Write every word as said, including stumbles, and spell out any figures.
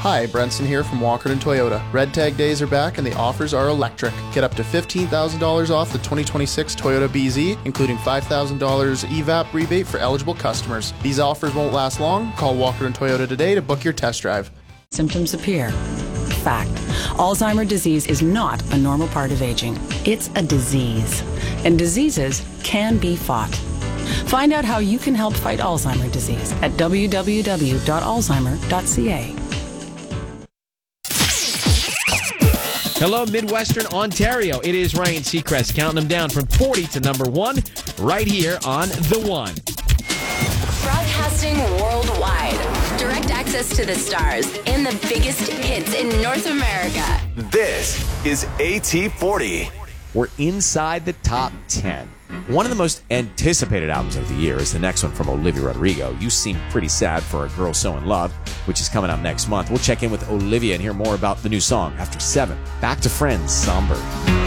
Hi, Brenson here from Walkerton Toyota. Red Tag days are back and the offers are electric. Get up to fifteen thousand dollars off the twenty twenty-six Toyota B Z, including five thousand dollars E V A P rebate for eligible customers. These offers won't last long. Call Walkerton Toyota today to book your test drive. Symptoms appear. Fact. Alzheimer's disease is not a normal part of aging. It's a disease. And diseases can be fought. Find out how you can help fight Alzheimer's disease at w w w dot alzheimer dot c a. Hello, Midwestern Ontario. It is Ryan Seacrest counting them down from forty to number one right here on The One. Broadcasting worldwide. Direct access to the stars and the biggest hits in North America. This is A T forty. We're inside the top ten. One of the most anticipated albums of the year is the next one from Olivia Rodrigo, You Seem Pretty Sad for a Girl So in Love, which is coming out next month. We'll check in with Olivia and hear more about the new song after seven. Back to Friends, Somber.